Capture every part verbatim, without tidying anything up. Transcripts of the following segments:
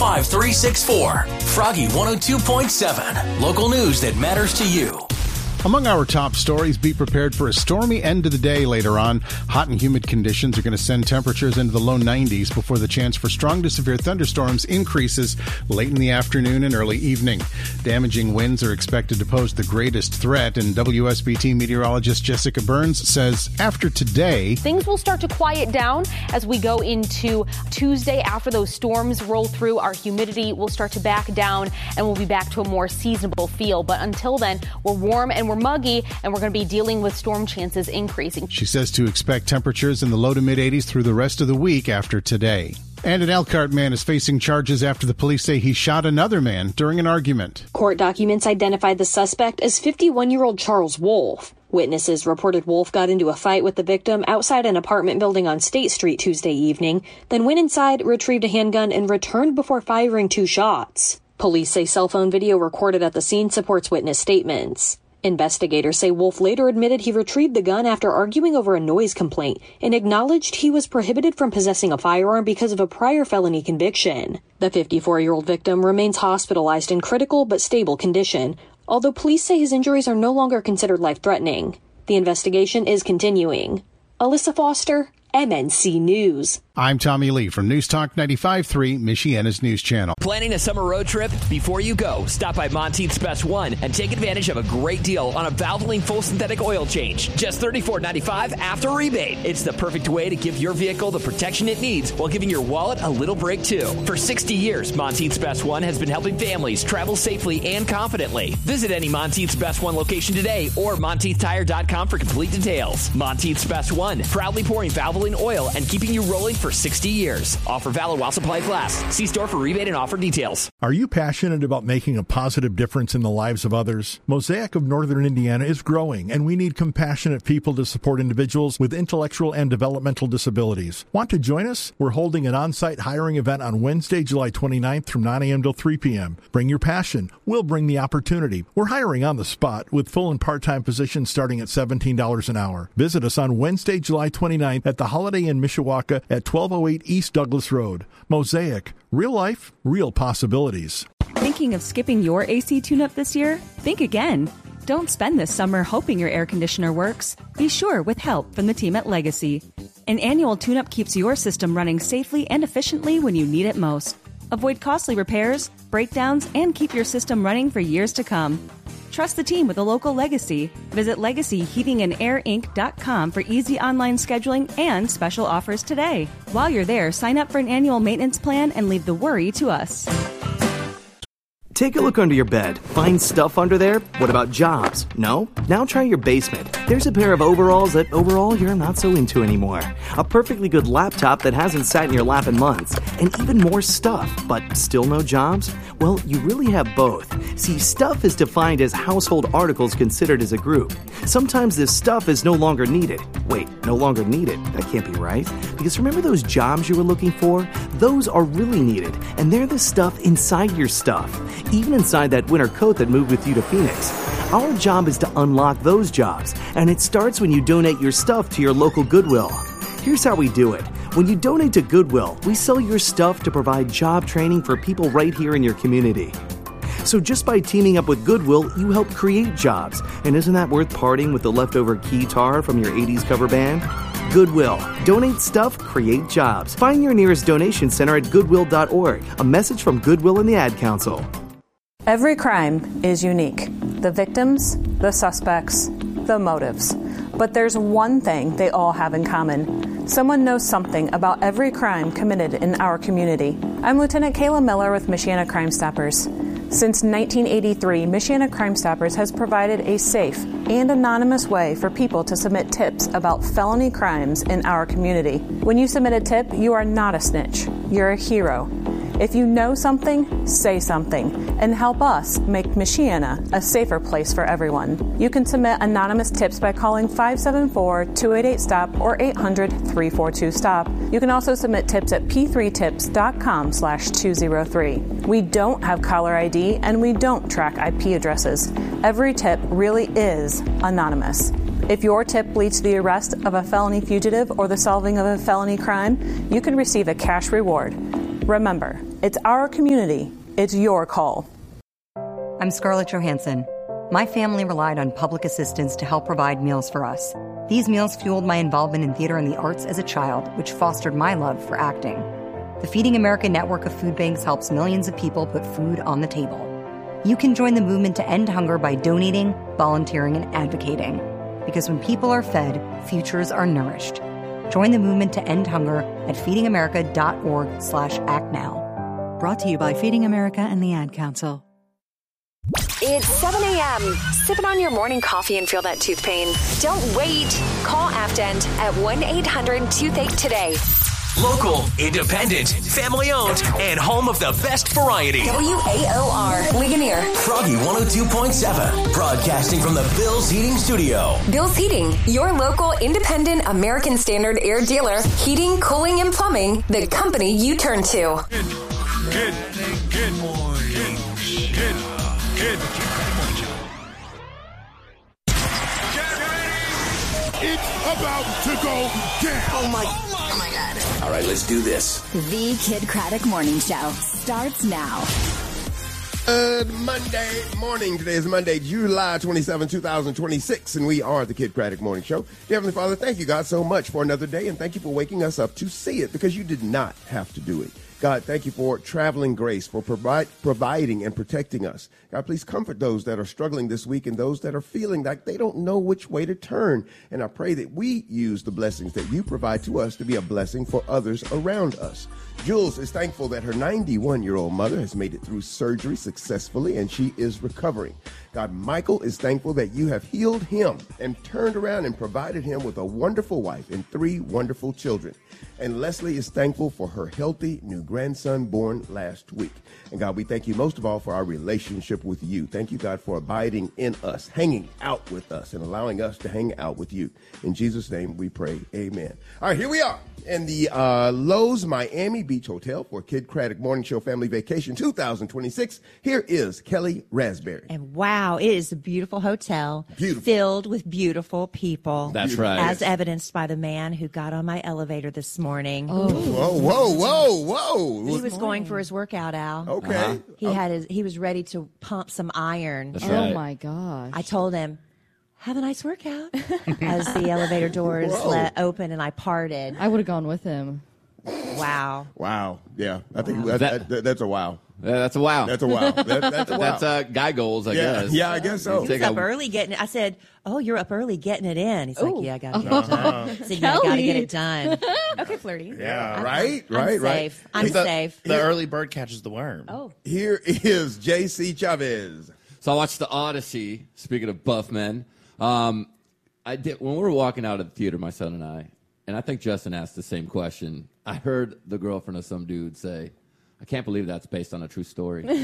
five three six four. Froggy one oh two point seven. Local news that matters to you. Among our top stories, be prepared for a stormy end to the day later on. Hot and humid conditions are going to send temperatures into the low nineties before the chance for strong to severe thunderstorms increases late in the afternoon and early evening. Damaging winds are expected to pose the greatest threat, and W S B T meteorologist Jessica Burns says after today, things will start to quiet down as we go into Tuesday. After those storms roll through, our humidity will start to back down and we'll be back to a more seasonable feel. But until then, we're warm and we're muggy, and we're going to be dealing with storm chances increasing. She says to expect temperatures in the low to mid eighties through the rest of the week after today. And an Elkhart man is facing charges after the police say he shot another man during an argument. Court documents identified the suspect as fifty-one-year-old Charles Wolf. Witnesses reported Wolf got into a fight with the victim outside an apartment building on State Street Tuesday evening, then went inside, retrieved a handgun, and returned before firing two shots. Police say cell phone video recorded at the scene supports witness statements. Investigators say Wolf later admitted he retrieved the gun after arguing over a noise complaint and acknowledged he was prohibited from possessing a firearm because of a prior felony conviction. The fifty-four-year-old victim remains hospitalized in critical but stable condition, although police say his injuries are no longer considered life-threatening. The investigation is continuing. Alyssa Foster, M N C News. I'm Tommy Lee from News Talk ninety-five point three, Michiana's news channel. Planning a summer road trip? Before you go, stop by Monteith's Best One and take advantage of a great deal on a Valvoline full synthetic oil change. Just thirty-four ninety-five after rebate. It's the perfect way to give your vehicle the protection it needs while giving your wallet a little break, too. For sixty years, Monteith's Best One has been helping families travel safely and confidently. Visit any Monteith's Best One location today or Monteith Tire dot com for complete details. Monteith's Best One, proudly pouring Valvoline oil and keeping you rolling for sixty years. Offer valid while supplies last. See store for rebate and offer details. Are you passionate about making a positive difference in the lives of others? Mosaic of Northern Indiana is growing, and we need compassionate people to support individuals with intellectual and developmental disabilities. Want to join us? We're holding an on-site hiring event on Wednesday, July twenty-ninth from nine a.m. till three p.m. Bring your passion. We'll bring the opportunity. We're hiring on the spot with full and part-time positions starting at seventeen dollars an hour. Visit us on Wednesday, July twenty-ninth at the Holiday Inn Mishawaka at twelve oh eight East Douglas Road. Mosaic. Real life, real possibilities. Thinking of skipping your A C tune-up this year? Think again. Don't spend this summer hoping your air conditioner works. Be sure with help from the team at Legacy. An annual tune-up keeps your system running safely and efficiently when you need it most. Avoid costly repairs, breakdowns, and keep your system running for years to come. Trust the team with a local Legacy. Visit legacy heating and air inc dot com for easy online scheduling and special offers today. While you're there, sign up for an annual maintenance plan and leave the worry to us. Take a look under your bed. Find stuff under there? What about jobs? No? Now try your basement. There's a pair of overalls that overall you're not so into anymore. A perfectly good laptop that hasn't sat in your lap in months. And even more stuff, but still no jobs? Well, you really have both. See, stuff is defined as household articles considered as a group. Sometimes this stuff is no longer needed. Wait, no longer needed? That can't be right. Because remember those jobs you were looking for? Those are really needed, and they're the stuff inside your stuff. Even inside that winter coat that moved with you to Phoenix. Our job is to unlock those jobs, and it starts when you donate your stuff to your local Goodwill. Here's how we do it. When you donate to Goodwill, we sell your stuff to provide job training for people right here in your community. So just by teaming up with Goodwill, you help create jobs. And isn't that worth parting with the leftover keytar from your eighties cover band? Goodwill. Donate stuff, create jobs. Find your nearest donation center at goodwill dot org. A message from Goodwill and the Ad Council. Every crime is unique. The victims, the suspects, the motives. But there's one thing they all have in common. Someone knows something about every crime committed in our community. I'm Lieutenant Kayla Miller with Michiana Crime Stoppers. Since nineteen eighty-three, Michiana Crime Stoppers has provided a safe and anonymous way for people to submit tips about felony crimes in our community. When you submit a tip, you are not a snitch. You're a hero. If you know something, say something, and help us make Michiana a safer place for everyone. You can submit anonymous tips by calling five seven four, two eight eight, STOP or eight hundred, three four two, STOP. You can also submit tips at p three tips dot com slash two oh three. We don't have caller I D and we don't track I P addresses. Every tip really is anonymous. If your tip leads to the arrest of a felony fugitive or the solving of a felony crime, you can receive a cash reward. Remember, it's our community. It's your call. I'm Scarlett Johansson. My family relied on public assistance to help provide meals for us. These meals fueled my involvement in theater and the arts as a child, which fostered my love for acting. The Feeding America network of food banks helps millions of people put food on the table. You can join the movement to end hunger by donating, volunteering, and advocating. Because when people are fed, futures are nourished. Join the movement to end hunger at feedingamerica.org slash act now. Brought to you by Feeding America and the Ad Council. It's seven a.m. Sipping on your morning coffee and feel that tooth pain? Don't wait. Call Afdent at one eight hundred toothache today. Local, independent, family-owned, and home of the best variety. W A O R, Ligonier. Froggy one oh two point seven, broadcasting from the Bill's Heating Studio. Bill's Heating, your local independent American Standard air dealer. Heating, cooling, and plumbing, the company you turn to. Good, good, good morning. Good, good, good. Get ready. It's about to go down. Oh my, oh my God. All right, let's do this. The Kid Craddock Morning Show starts now. Good Monday morning. Today is Monday, July twenty-seventh, twenty twenty-six, and we are the Kid Craddock Morning Show. Dear Heavenly Father, thank you, God, so much for another day, and thank you for waking us up to see it, because you did not have to do it. God, thank you for traveling grace, for provide, providing and protecting us. God, please comfort those that are struggling this week and those that are feeling like they don't know which way to turn. And I pray that we use the blessings that you provide to us to be a blessing for others around us. Jules is thankful that her ninety-one-year-old mother has made it through surgery successfully and she is recovering. God, Michael is thankful that you have healed him and turned around and provided him with a wonderful wife and three wonderful children. And Leslie is thankful for her healthy new grandson born last week. And God, we thank you most of all for our relationship with you. Thank you, God, for abiding in us, hanging out with us, and allowing us to hang out with you. In Jesus' name we pray, amen. All right, here we are in the uh, Lowe's Miami Beach Hotel for Kid Craddock Morning Show Family Vacation two thousand twenty-six. Here is Kelly Raspberry. And wow, it is a beautiful hotel. Beautiful. Filled with beautiful people. That's right. As evidenced by the man who got on my elevator this morning. Oh. Whoa, whoa, whoa, whoa. He was going for his workout, Al. Okay. Uh-huh. He oh. had his, he was ready to pump some iron. That's Oh right. my gosh. I told him, have a nice workout. As the elevator doors Whoa. let open and I parted. I would have gone with him. Wow. Wow. Yeah, I think Wow. that, that, that, that's a wow. Yeah, that's a wow. That's a wow. That, that's a wow. That's uh, guy goals, I yeah, guess. yeah, I guess so. He was up early getting it. I said, oh, you're up early getting it in. He's Ooh. like, yeah, I got to get it done. I said, yeah, I got to get it done. Okay, flirty. Yeah, I'm- right, I'm right, right. safe. I'm the, safe. The early bird catches the worm. Oh. Here is J C Chavez. So I watched The Odyssey, speaking of buff men. Um, I did when we were walking out of the theater, my son and I, and I think Justin asked the same question. I heard the girlfriend of some dude say, I can't believe that's based on a true story. And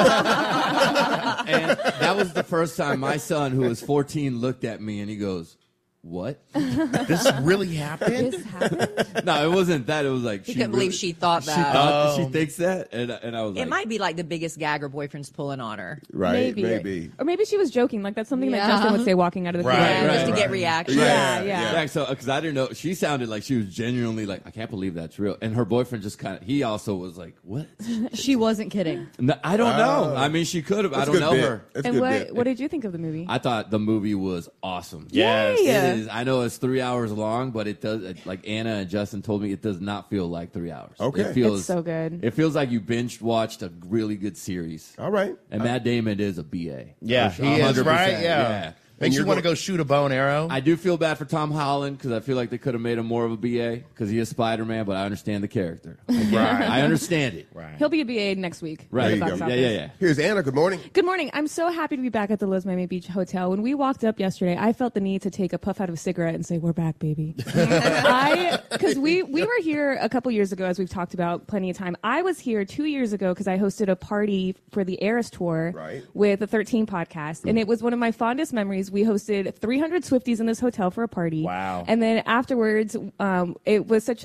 that was the first time my son, who was fourteen, looked at me and he goes, what? This really happened? This happened? No, it wasn't that. It was like He she couldn't really, believe she thought She that. thought Oh. she thinks that, and and I was It like, might be like the biggest gag her boyfriend's pulling on her. Right, Maybe. maybe. Or maybe she was joking. Like, that's something Yeah. that Justin would say walking out of the Right, theater. right, Just to right. get reaction. Yeah, yeah. Yeah, so because I didn't know, she sounded like she was genuinely like, I can't believe that's real. And her boyfriend just kind of, he also was like, what? She wasn't kidding. No, I don't know. Oh. I mean, she could have. I That's a don't good know bit. her. That's a And good what bit. what did you think of the movie? I thought the movie was awesome. Yes. Yay. It is. I know it's three hours long, but it does. It, like Anna and Justin told me, it does not feel like three hours. Okay. it feels It's so good. It feels like you binge watched a really good series. All right. And Matt Damon is a B A. Yeah, For he sure. is, right? one hundred percent. Yeah. yeah. Makes you're you want to going- go shoot a bow and arrow. I do feel bad for Tom Holland because I feel like they could have made him more of a B A because he is Spider-Man, but I understand the character. Again, Right. I understand it. right. He'll be a B A next week. Right. There you At the go. box Yeah, office. yeah, yeah. Here's Anna. Good morning. Good morning. I'm so happy to be back at the Lowe's Miami Beach Hotel. When we walked up yesterday, I felt the need to take a puff out of a cigarette and say, we're back, baby. I, because we, we were here a couple years ago, as we've talked about plenty of time. I was here two years ago because I hosted a party for the Eras Tour Right. with the thirteen podcast. And it was one of my fondest memories. We hosted three hundred Swifties in this hotel for a party. Wow. And then afterwards, um, it was such a,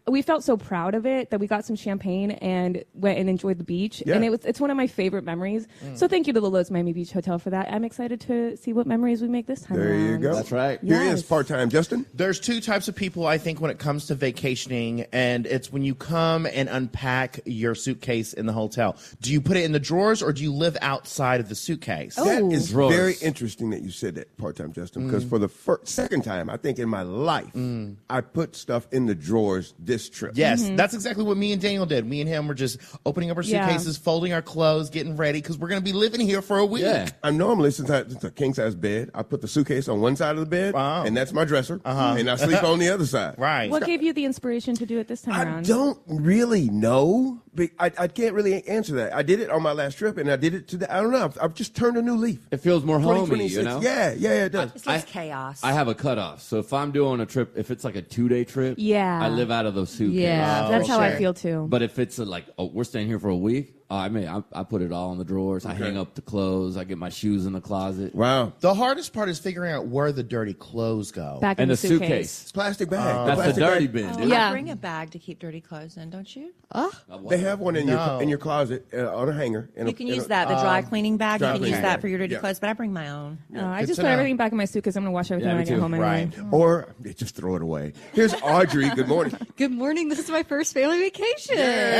we felt so proud of it that we got some champagne and went and enjoyed the beach. Yeah. And it was it's one of my favorite memories. Mm. So thank you to the Lowe's Miami Beach Hotel for that. I'm excited to see what memories we make this time There around. you go. That's right. Here Yes. is part-time Justin. There's two types of people, I think, when it comes to vacationing, and it's when you come and unpack your suitcase in the hotel. Do you put it in the drawers, or do you live outside of the suitcase? That Oh. is Drawers. very interesting that you said that, part-time Justin, because Mm. for the first, second time, I think in my life, I put stuff in the drawers this trip. Yes, Mm-hmm. that's exactly what me and Daniel did. Me and him were just opening up our Yeah. suitcases, folding our clothes, getting ready, because we're going to be living here for a week. Yeah. I'm normally, since I, it's a king-size bed, I put the suitcase on one side of the bed, Wow. and that's my dresser, Uh-huh. and I sleep on the other side. Right. What gave you the inspiration to do it this time I around? don't really know. But I, I can't really answer that. I did it on my last trip, and I did it today. I don't know. I've, I've just turned a new leaf. It feels more homey, twenty you twenty-six. know? Yeah, yeah, yeah, it does. It's less chaos. I have a cutoff. So if I'm doing a trip, if it's like a two-day trip, Yeah. I live out of those suitcases. Yeah, Oh, that's how I sure. feel too. But if it's a, like, oh, we're staying here for a week, oh, I mean, I, I put it all in the drawers. I Okay. hang up the clothes. I get my shoes in the closet. Wow. The hardest part is figuring out where the dirty clothes go. Back And in the the suitcase. suitcase. It's plastic bag. Oh. That's the plastic dirty bag. bin. Oh, dude. I Yeah. bring a bag to keep dirty clothes in, don't you? They have one in No. your in your closet uh, on a hanger. In You a, can in use a- that, the dry cleaning bag. dry You can use cleaning that bag. for your dirty Yeah. clothes, but I bring my own. Uh, I Good just to put know. everything back in my suit because I'm going to wash everything Yeah, when I me get too. home anyway. Right. Or they just throw it away. Here's Audrey. Good morning. Good morning. This is my first family vacation.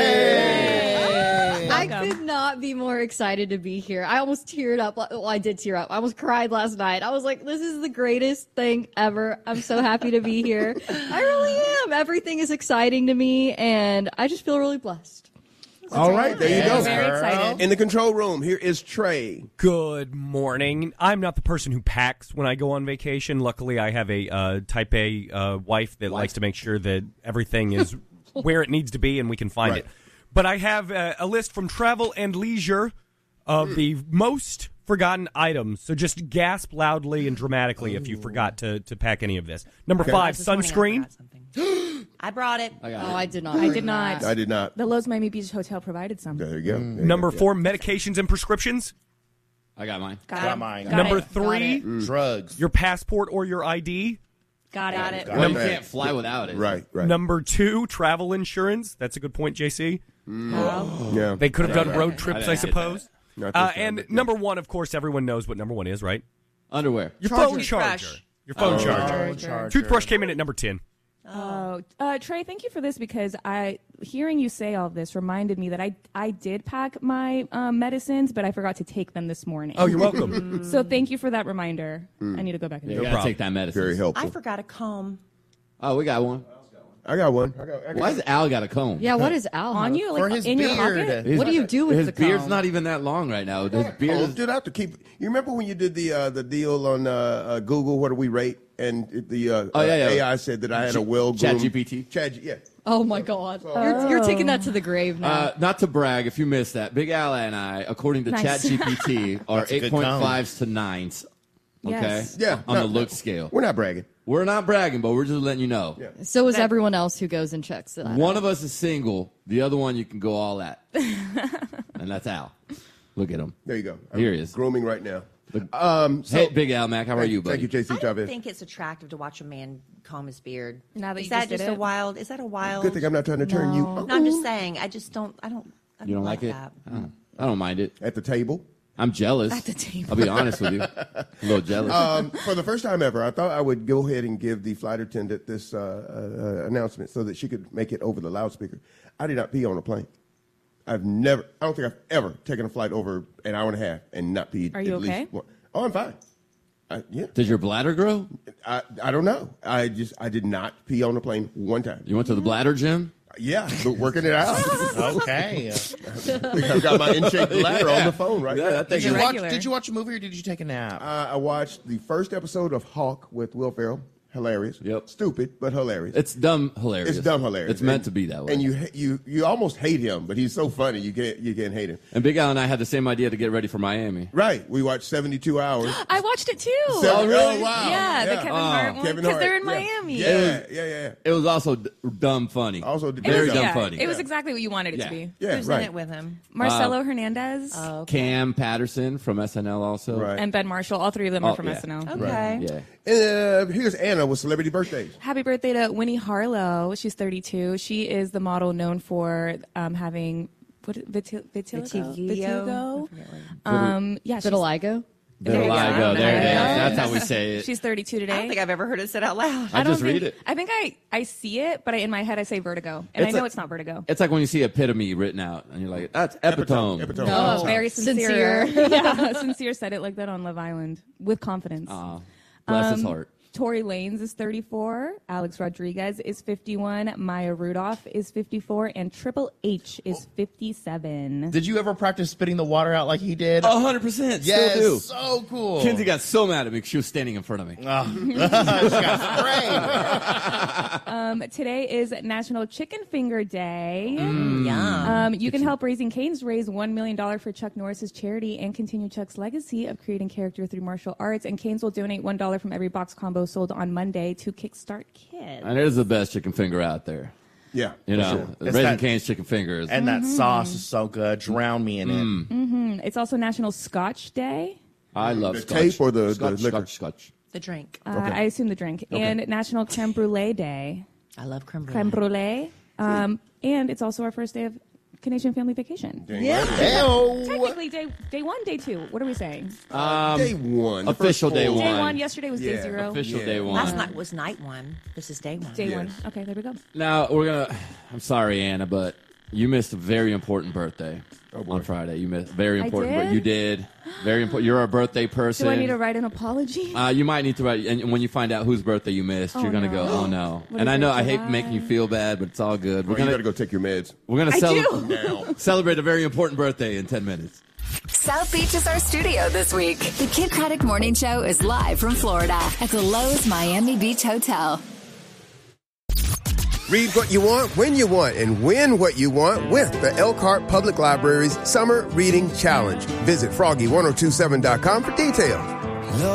I Welcome. could not be more excited to be here. I almost teared up. Well, I did tear up. I almost cried last night. I was like, this is the greatest thing ever. I'm so happy to be here. I really am. Everything is exciting to me, and I just feel really blessed. All right, there you Yeah, go. Very excited. In the control room, here is Trey. Good morning. I'm not the person who packs when I go on vacation. Luckily, I have a uh, type A uh, wife that likes to make sure that everything is where it needs to be and we can find Right. it. But I have uh, a list from Travel and Leisure of the most forgotten items. So just gasp loudly and dramatically if you forgot to, to pack any of this. Number Okay. five, This morning I sunscreen. forgot something. I brought it. I got Oh, it. I did not. I bring did not. that. I did not. The Lowe's Miami Beach Hotel provided some. There you go. There you Number go. four, medications and prescriptions. I got mine. Got, Got it. mine. Got Number it. three, Drugs. your passport or your I D. Got it. Got it. Well, you Right. can't fly without it. Right, right. Number two, travel insurance. That's a good point, J C. Yeah. They could have done Right. road I trips, didn't I get suppose. Not this Uh, time, and but yeah. number one, of course, everyone knows what number one is, right? Underwear. Your Charger. phone charger. Toothbrush. Your phone Oh. charger. Charger. Toothbrush came in at number ten. Oh, uh, Trey, thank you for this because I hearing you say all this reminded me that I I did pack my um, medicines, but I forgot to take them this morning. Oh, you're welcome. So thank you for that reminder. I need to go back and You do gotta it. take that medicine. Very I helpful. forgot a comb. Oh, we got one. I got one. I got, I got Why has Al got a comb? Yeah, what is Al On have? you, like For his in your beard. pocket. His- What do you do with his the beard's comb? not even that long right now. His beard Oh, is. dude, I have to keep. You remember when you did the uh, the deal on uh, uh, Google? What do we rate? And it- the uh, Oh, yeah, yeah. A I said that I had Ch- a well Chat groomed G P T. Chat, yeah. Oh my God, you're, you're taking that to the grave now. Uh, not to brag, if you missed that, Big Al and I, according to Nice. ChatGPT, are That's a good eight point fives to nines. Okay, Yes. Yeah, on no, the look no. scale. We're not bragging. We're not bragging, but we're just letting you know. Yeah. so is everyone else who goes and checks that. One out. of us is single. The other one you can go all at, and that's Al. Look at him. There you go. Here I'm he is. grooming right now. Um, so, Hey, Big Al Mac, how are thank- you, buddy? Thank you, J C I Chavez. think it's attractive to watch a man comb his beard. Now that is you that just did just a it? wild? Is that a wild? Good thing I'm not trying to turn you No, I'm just saying. I just don't. I don't. I don't You don't like, it? that. I don't, I don't mind it. at the table. I'm jealous. At the table. I'll be honest with you. A little jealous. Um, for the first time ever, I thought I would go ahead and give the flight attendant this uh, uh, announcement so that she could make it over the loudspeaker. I did not pee on a plane. I've never, I don't think I've ever taken a flight over an hour and a half and not peed. Are you at least okay? one. Oh, I'm fine. I, yeah. Did your bladder grow? I, I don't know. I just, I did not pee on a plane one time. You went to the bladder gym? Yeah, but working it out. Okay. I've got my in-shape bladder on the phone right Yeah, now. that Did thing you is- watch? Regular. Did you watch a movie or did you take a nap? Uh, I watched the first episode of Hawk with Will Ferrell. Hilarious. Yep. Stupid, but hilarious. It's dumb hilarious. It's dumb hilarious. It's meant And- to be that way. And you you you almost hate him, but he's so funny you can't you can't hate him. And Big Al and I had the same idea to get ready for Miami. Right. We watched seventy-two hours. I watched it too. Seven- really? Oh, wow. Yeah, the Yeah. Kevin Oh. Hart one Kevin because Hart. they're in yeah. Miami. Yeah, yeah, yeah, yeah. It was also d- dumb funny. Also, It very was, dumb yeah, funny. It was exactly what you wanted it Yeah. to be. Yeah, Who's right. in it with him? Marcelo Uh, Hernandez Oh, okay. Cam Patterson from S N L also. Right. and Ben Marshall. All three of them Oh, are from yeah. S N L. Okay. Yeah. And, uh, here's Anna up with celebrity birthdays. Happy birthday to Winnie Harlow. She's thirty-two. She is the model known for um, having what, vitil- vitiligo. Vitiligo? Vitiligo. Um, yeah, she's- Vitiligo. Vitiligo. There it is. That's how we say it. She's thirty-two today. I don't think I've ever heard it said out loud. I don't just read think- it. I think I, I see it, but I, in my head I say vertigo, and It's I know like- it's not vertigo. It's like when you see epitome written out, and you're like, "That's epitome." Epitome. No, very sincere. Sincere. yeah, sincere said it like that on Love Island with confidence. Aw, bless his Um, heart. Tory Lanez is thirty-four. Alex Rodriguez is fifty-one. Maya Rudolph is fifty-four, and Triple H is fifty-seven. Did you ever practice spitting the water out like he did? A hundred percent. Yes, Still do. so cool. Kinsey got so mad at me because she was standing in front of me. Oh. She got sprayed. Um, today is National Chicken Finger Day. Yum. Um, you can help Raising Cane's raise one million dollars for Chuck Norris's charity and continue Chuck's legacy of creating character through martial arts. And Cane's will donate one dollar from every box combo sold on Monday to Kickstart Kids. And it is the best chicken finger out there. Yeah, You for know, sure. the It's Raising that- Cane's chicken fingers. And that sauce is so good. Drown me in it. hmm It's also National Scotch Day. I love The scotch. tape or the- the scotch, liquor? Scotch, scotch. The drink. Uh, I assume the drink. And National Creme Brulee Day. I love creme brulee. Creme Brulee. Um, and it's also our first day of Canadian Family Vacation. Yeah. Technically, day day one, day two. What are we saying? Um, Day one. the official first day full- one. Day one. Yesterday was day Yeah, zero. Official Yeah. day one. Last night was night one. This is day one. Day Yes. one. Okay, there we go. Now we're gonna. I'm sorry, Anna, but you missed a very important birthday on Friday. You missed very I important. did? You did very important. You're a birthday person. Do I need to write an apology? Uh, you might need to write, and when you find out whose birthday you missed, Oh, you're gonna no. go, "Oh no!" What And is I it, know I hate July? making you feel bad, but it's all good. We're Well, you gonna got to go take your meds. we're gonna I cele- do. celebrate a very important birthday in ten minutes. South Beach is our studio this week. The Kid Craddock Morning Show is live from Florida at the Lowe's Miami Beach Hotel. Read what you want, when you want, and win what you want with the Elkhart Public Library's Summer Reading Challenge. Visit froggy ten twenty-seven dot com for details.